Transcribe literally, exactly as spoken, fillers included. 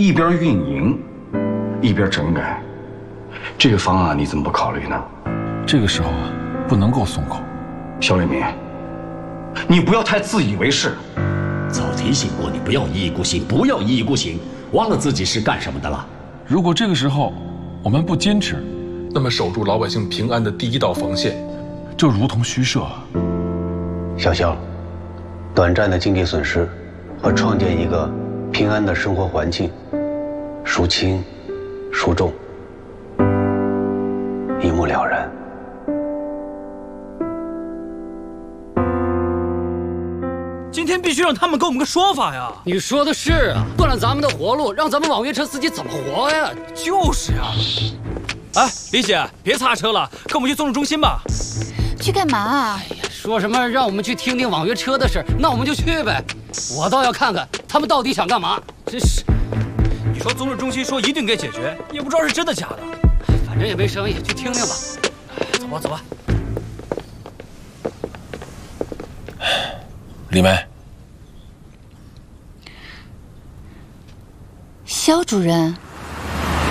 一边运营，一边整改，这个方案你怎么不考虑呢？ 这个时候啊，不能够松口。 肖立民，你不要太自以为是。 早提醒过你不要一意孤行，不要一意孤行，忘了自己是干什么的了。 如果这个时候我们不坚持， 那么守住老百姓平安的第一道防线， 就如同虚设。 小肖，短暂的经济损失和创建一个平安的生活环境，孰轻孰重，一目了然。 今天必须让他们给我们个说法呀！ 你说的是啊，断了咱们的活路，让咱们网约车司机怎么活呀？ 就是呀！哎，李姐，别擦车了，跟我们去综治中心吧。 去干嘛啊？ 哎呀，说什么让我们去听听网约车的事，那我们就去呗。我倒要看看他们到底想干嘛。真是， 你说综治中心说一定给解决，也不知道是真的假的。 反正也没生意，去听听吧。 走吧，走吧。 李梅， 肖主任。